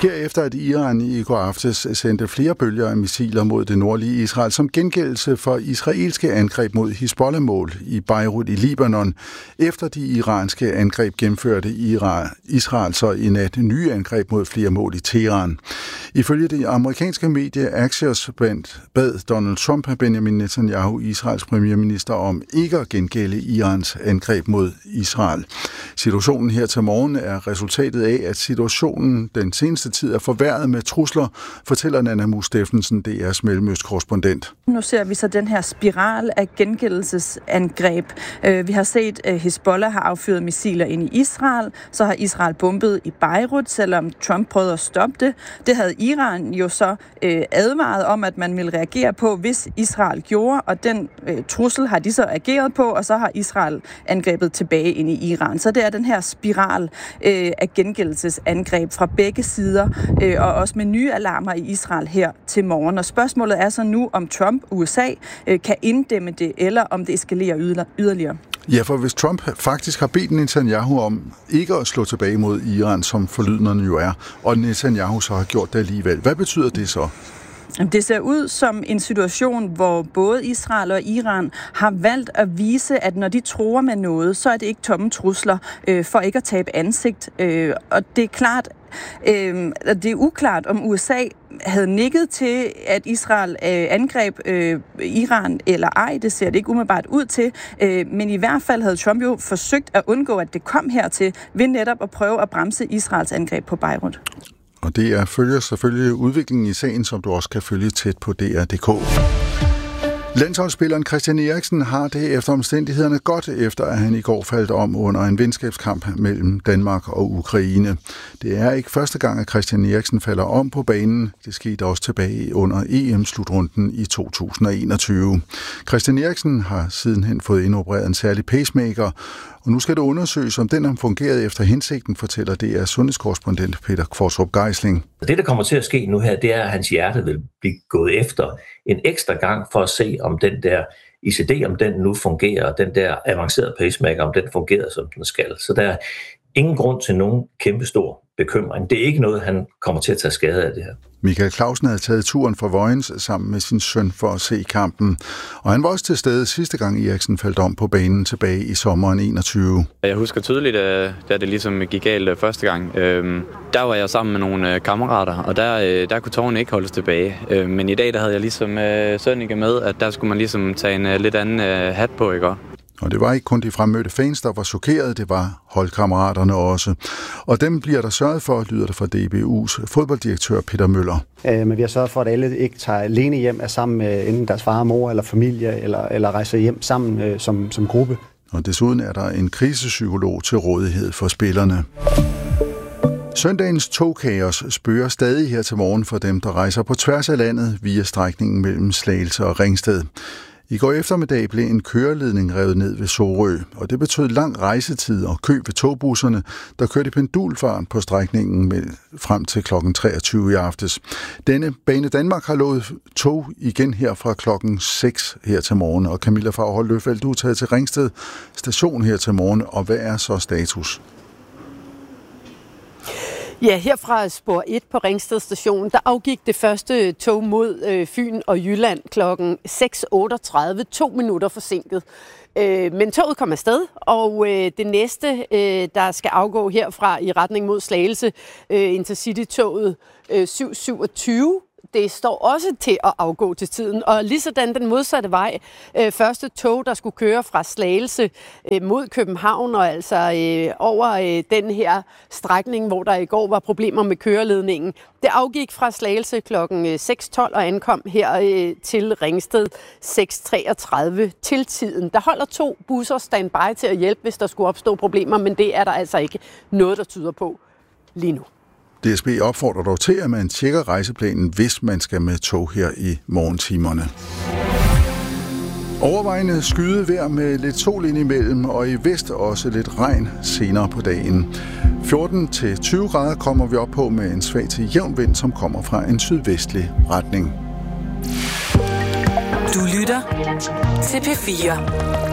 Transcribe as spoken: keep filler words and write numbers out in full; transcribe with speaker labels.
Speaker 1: Herefter at Iran i går aftes sendte flere bølger af missiler mod det nordlige Israel som gengældelse for israelske angreb mod Hizbollah-mål i Beirut i Libanon, efter de iranske angreb gennemførte Israel så i nat nye angreb mod flere mål i Teheran. Ifølge det amerikanske medie Axios bad Donald Trump Benjamin Netanyahu, Israels premierminister, om ikke at gengælde Irans angreb mod Israel. Situationen her til morgen er resultatet af, at situationen den seneste tid er forværret med trusler, fortæller Nana Mus Steffensen, D R's mellemøstkorrespondent.
Speaker 2: Nu ser vi så den her spiral af gengældelsesangreb. Vi har set, at Hizbollah har affyret missiler ind i Israel, så har Israel bombet i Beirut, selvom Trump prøvede at stoppe det. Det havde Iran jo så advaret om, at man ville reagere på, hvis Israel gjorde, og den trussel har de så ageret på, og så har Israel angrebet tilbage ind i Iran. Så det er den her spiral af gengældelsesangreb fra begge sider, og også med nye alarmer i Israel her til morgen. Og spørgsmålet er så nu, om Trump, U S A, kan inddæmme det, eller om det eskalerer yderligere.
Speaker 1: Ja, for hvis Trump faktisk har bedt Netanyahu om ikke at slå tilbage mod Iran, som forlydenderne jo er, og Netanyahu så har gjort det alligevel, hvad betyder det så?
Speaker 2: Det ser ud som en situation, hvor både Israel og Iran har valgt at vise, at når de truer med noget, så er det ikke tomme trusler øh, for ikke at tabe ansigt. Øh, og det er klart, øh, det er uklart, om U S A havde nikket til, at Israel øh, angreb øh, Iran eller ej. Det ser det ikke umiddelbart ud til. Øh, men i hvert fald havde Trump jo forsøgt at undgå, at det kom hertil, ved netop at prøve at bremse Israels angreb på Beirut.
Speaker 1: Og det er følger selvfølgelig udviklingen i sagen, som du også kan følge tæt på D R punktum d k. Landsholdsspilleren Christian Eriksen har det efter omstændighederne godt, efter at han i går faldt om under en venskabskamp mellem Danmark og Ukraine. Det er ikke første gang, at Christian Eriksen falder om på banen. Det skete også tilbage under E M-slutrunden i to tusind og enogtyve. Christian Eriksen har sidenhen fået indopereret en særlig pacemaker, og nu skal det undersøges, om den har fungeret efter hensigten, fortæller D R's sundhedskorrespondent Peter Kvartrup Geisling.
Speaker 3: Det, der kommer til at ske nu her, det er, at hans hjerte vil blive gået efter en ekstra gang for at se, om den der I C D, om den nu fungerer, og den der avancerede pacemaker, om den fungerer, som den skal. Så der er ingen grund til nogen kæmpestor bekymring. Det er ikke noget, han kommer til at tage skade af det her.
Speaker 1: Michael Clausen havde taget turen fra Vojens sammen med sin søn for at se kampen. Og han var også til stede sidste gang Eriksen faldt om på banen tilbage i sommeren enogtyve.
Speaker 4: Jeg husker tydeligt, da det ligesom gik galt første gang. Der var jeg sammen med nogle kammerater, og der, der kunne tårerne ikke holdes tilbage. Men i dag der havde jeg ligesom Sønneke med, at der skulle man ligesom tage en lidt anden hat på, ikke?
Speaker 1: Og det var ikke kun de fremmødte fans, der var chokeret, det var holdkammeraterne også. Og dem bliver der sørget for, lyder det fra D B U's fodbolddirektør Peter Møller.
Speaker 5: Øh, men vi har sørget for, at alle ikke tager alene hjem, er sammen med enten deres far, mor eller familie, eller, eller rejser hjem sammen øh, som, som gruppe.
Speaker 1: Og desuden er der en krisepsykolog til rådighed for spillerne. Søndagens togkaos spørger stadig her til morgen for dem, der rejser på tværs af landet via strækningen mellem Slagelse og Ringsted. I går eftermiddag blev en køreledning revet ned ved Sorø, og det betød lang rejsetid og kø ved togbusserne, der kørte i pendulfart på strækningen med frem til klokken treogtyve i aftes. Denne Bane Danmark har lovet tog igen her fra klokken seks her til morgen, og Camilla Faghold Løffeldt, du er taget til Ringsted station her til morgen, og hvad er så status?
Speaker 6: Ja, herfra spor et på Ringsted station, der afgik det første tog mod øh, Fyn og Jylland klokken seks otteogtredive, to minutter forsinket. Øh, men toget kom afsted, og øh, det næste, øh, der skal afgå herfra i retning mod Slagelse, øh, Intercity-toget øh, syv syvogtyve, det står også til at afgå til tiden, og lige sådan den modsatte vej. Øh, første tog, der skulle køre fra Slagelse øh, mod København, og altså øh, over øh, den her strækning, hvor der i går var problemer med køreledningen. Det afgik fra Slagelse klokken seks tolv og ankom her øh, til Ringsted seks treogtredive til tiden. Der holder to busser standby til at hjælpe, hvis der skulle opstå problemer, men det er der altså ikke noget, der tyder på lige nu.
Speaker 1: D S B opfordrer dog til, at man tjekker rejseplanen, hvis man skal med tog her i morgentimerne. Overvejende skydevejr med lidt sol indimellem, og i vest også lidt regn senere på dagen. fjorten til tyve grader kommer vi op på med en svag til jævn vind, som kommer fra en sydvestlig retning.
Speaker 7: Du lytter til P fire.